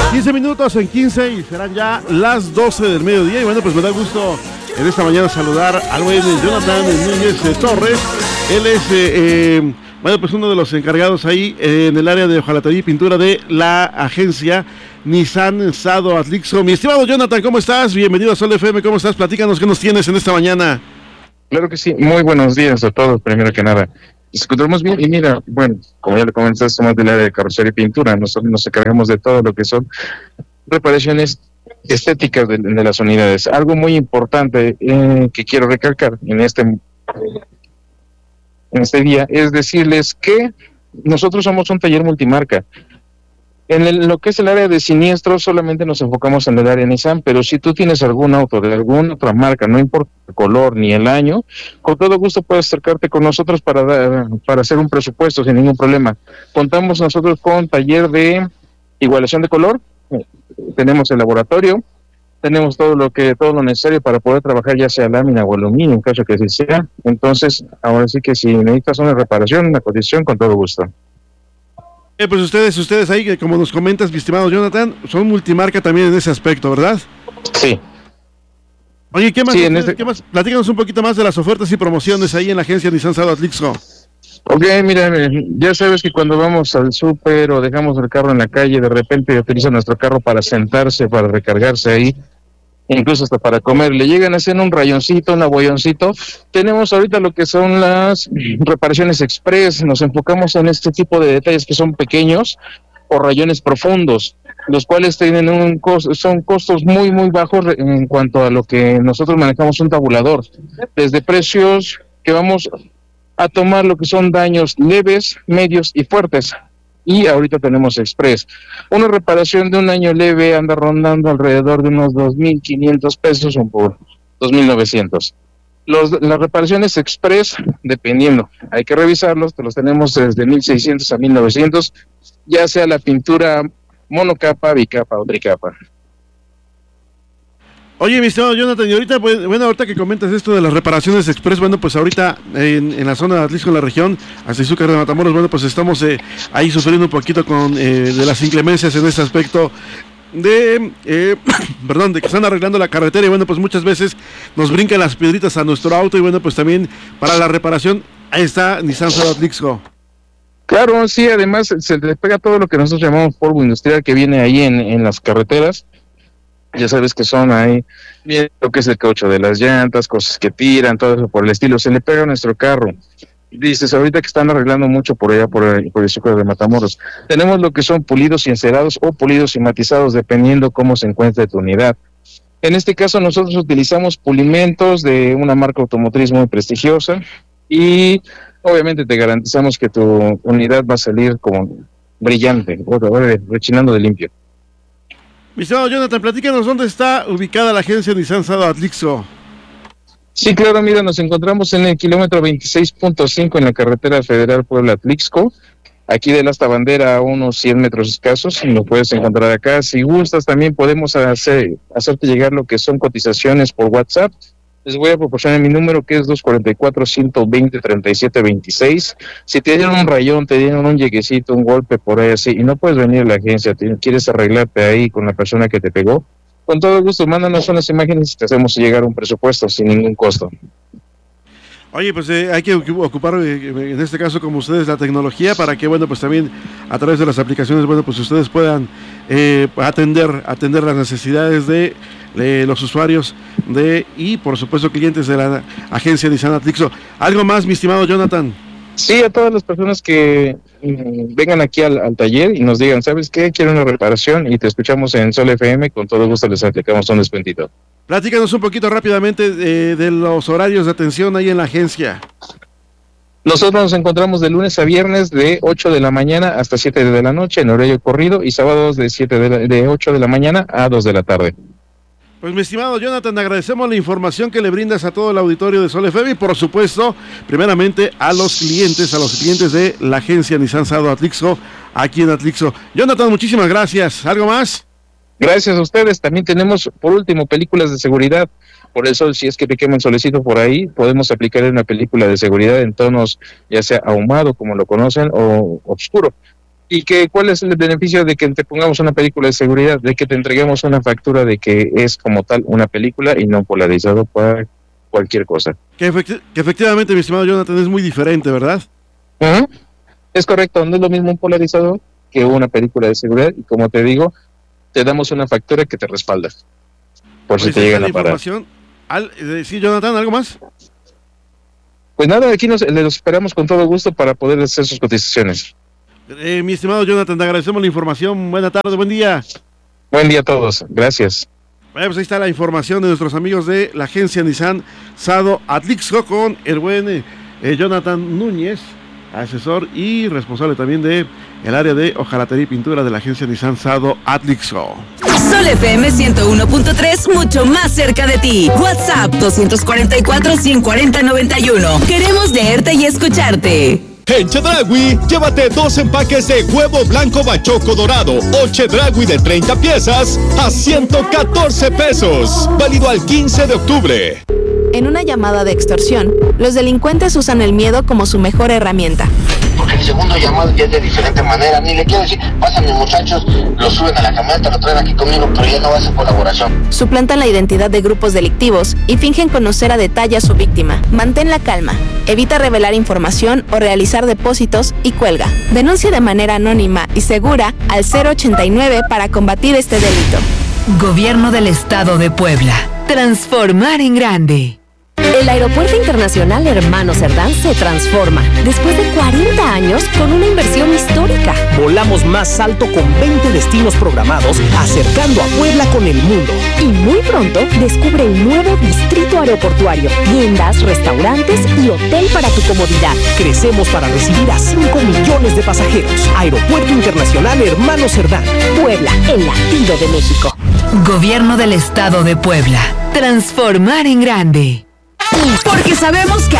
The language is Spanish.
15 minutos en 15 y serán ya las 12 del mediodía. Y bueno, pues me da gusto en esta mañana saludar al buen Jonathan Núñez Torres. Él es, bueno, pues uno de los encargados ahí en el área de hojalatería y pintura de la agencia Nissan Sado Atlixco. Mi estimado Jonathan, ¿cómo estás? Bienvenido a Sol FM, ¿cómo estás? Platícanos qué nos tienes en esta mañana. Claro que sí, muy buenos días a todos, primero que nada. Nos encontramos bien y mira, bueno, como ya le comentaste, somos del área de carrocería y pintura. Nosotros nos encargamos de todo lo que son reparaciones estéticas de las unidades. Algo muy importante que quiero recalcar en este día es decirles que nosotros somos un taller multimarca. En lo que es el área de siniestros solamente nos enfocamos en el área Nissan, pero si tú tienes algún auto de alguna otra marca, no importa el color ni el año, con todo gusto puedes acercarte con nosotros para hacer un presupuesto sin ningún problema. Contamos nosotros con taller de igualación de color, tenemos el laboratorio, tenemos todo lo necesario para poder trabajar ya sea lámina o aluminio en caso que así sea. Entonces, ahora sí que si necesitas una reparación, una cotización, con todo gusto. Pues ustedes ahí, que como nos comentas, mi estimado Jonathan, son multimarca también en ese aspecto, ¿verdad? Sí. Oye, ¿qué más? Sí, ¿qué más? Platícanos un poquito más de las ofertas y promociones ahí en la agencia Nissan Sado Atlixco. Ok, mira, ya sabes que cuando vamos al súper o dejamos el carro en la calle, de repente utilizan nuestro carro para sentarse, para recargarse ahí, incluso hasta para comer, le llegan a hacer un rayoncito, un abolloncito. Tenemos ahorita lo que son las reparaciones express, nos enfocamos en este tipo de detalles que son pequeños o rayones profundos, los cuales tienen son costos muy muy bajos en cuanto a lo que nosotros manejamos un tabulador, desde precios que vamos a tomar lo que son daños leves, medios y fuertes. Y ahorita tenemos express. Una reparación de un año leve anda rondando alrededor de unos 2,500 pesos o por 2,900. Las reparaciones express, dependiendo, hay que revisarlos, te los tenemos desde 1,600 a 1,900, ya sea la pintura monocapa, bicapa o tricapa. Oye, mi estimado Jonathan, y ahorita, pues, bueno, ahorita que comentas esto de las reparaciones express, bueno, pues ahorita en la zona de Atlixco, en la región, hasta Izúcar de Matamoros, bueno, pues estamos ahí sufriendo un poquito con de las inclemencias en ese aspecto de que están arreglando la carretera y bueno, pues muchas veces nos brincan las piedritas a nuestro auto y bueno, pues también para la reparación, ahí está Nissan Sado Atlixco. Claro, sí, además se le pega todo lo que nosotros llamamos polvo industrial que viene ahí en las carreteras. Ya sabes que son ahí, bien, lo que es el caucho de las llantas, cosas que tiran, todo eso por el estilo, se le pega a nuestro carro. Dices, ahorita que están arreglando mucho por allá, por el Zócalo de Matamoros, tenemos lo que son pulidos y encerados o pulidos y matizados, dependiendo cómo se encuentre tu unidad. En este caso nosotros utilizamos pulimentos de una marca automotriz muy prestigiosa y obviamente te garantizamos que tu unidad va a salir como brillante, rechinando de limpio. Mi estimado Jonathan, platícanos dónde está ubicada la agencia Nissan Sado Atlixco. Sí, claro, mira, nos encontramos en el kilómetro 26.5 en la carretera federal Puebla-Atlixco, aquí de la Asta Bandera a unos 100 metros escasos, y lo puedes encontrar acá. Si gustas, también podemos hacerte llegar lo que son cotizaciones por WhatsApp. Les voy a proporcionar mi número, que es 244-120-3726. Si te dieron un rayón, te dieron un lleguecito, un golpe por ahí así, y no puedes venir a la agencia, quieres arreglarte ahí con la persona que te pegó, con todo gusto, mándanos unas imágenes y te hacemos llegar un presupuesto sin ningún costo. Oye, pues hay que ocupar, en este caso como ustedes, la tecnología para que, bueno, pues también a través de las aplicaciones, bueno, pues ustedes puedan atender las necesidades de los usuarios y, por supuesto, clientes de la agencia Nissan Atlixco. ¿Algo más, mi estimado Jonathan? Sí, a todas las personas que vengan aquí al taller y nos digan, ¿sabes qué? Quiero una reparación y te escuchamos en Sol FM, con todo gusto les aplicamos un descuentito. Platícanos un poquito rápidamente de los horarios de atención ahí en la agencia. Nosotros nos encontramos de lunes a viernes de 8 de la mañana hasta 7 de la noche en horario corrido y sábados de 8 de la mañana a 2 de la tarde. Pues mi estimado Jonathan, agradecemos la información que le brindas a todo el auditorio de Sol FM y por supuesto, primeramente a los clientes de la agencia Nissan Sado Atlixco, aquí en Atlixco. Jonathan, muchísimas gracias. ¿Algo más? Gracias a ustedes. También tenemos, por último, películas de seguridad. Por eso, si es que te quema un solecito por ahí, podemos aplicar una película de seguridad en tonos ya sea ahumado, como lo conocen, o oscuro. ¿Y cuál es el beneficio de que te pongamos una película de seguridad? De que te entreguemos una factura de que es como tal una película y no polarizado para cualquier cosa. Que efectivamente, mi estimado Jonathan, es muy diferente, ¿verdad? Uh-huh. Es correcto, no es lo mismo un polarizador que una película de seguridad, y como te digo, te damos una factura que te respalda por si te llegan a parar. Sí, Jonathan, ¿algo más? Pues nada, aquí les esperamos con todo gusto para poder hacer sus cotizaciones. Mi estimado Jonathan, te agradecemos la información. Buena tarde, buen día. Buen día a todos, gracias. Bueno, pues ahí está la información de nuestros amigos de la agencia Nissan Sado Atlixco con el buen Jonathan Núñez, asesor y responsable también de el área de hojalatería y pintura de la agencia Nissan Sado Atlixco. Sol FM 101.3, mucho más cerca de ti. WhatsApp 244-140-91. Queremos leerte y escucharte. En Chedraui, llévate 2 empaques de huevo blanco bachoco dorado o Chedraui de 30 piezas a 114 pesos. Válido al 15 de octubre. En una llamada de extorsión, los delincuentes usan el miedo como su mejor herramienta. Porque el segundo llamado ya es de diferente manera. Ni le quiero decir, pasan mis muchachos, lo suben a la camioneta, lo traen aquí conmigo, pero ya no va a ser colaboración. Suplantan la identidad de grupos delictivos y fingen conocer a detalle a su víctima. Mantén la calma, evita revelar información o realizar depósitos y cuelga. Denuncia de manera anónima y segura al 089 para combatir este delito. Gobierno del Estado de Puebla. Transformar en grande. El Aeropuerto Internacional Hermano Cerdán se transforma después de 40 años con una inversión histórica. Volamos más alto con 20 destinos programados, acercando a Puebla con el mundo. Y muy pronto descubre el nuevo distrito aeroportuario, tiendas, restaurantes y hotel para tu comodidad. Crecemos para recibir a 5 millones de pasajeros. Aeropuerto Internacional Hermano Cerdán. Puebla, el latido de México. Gobierno del Estado de Puebla. Transformar en grande. Porque sabemos que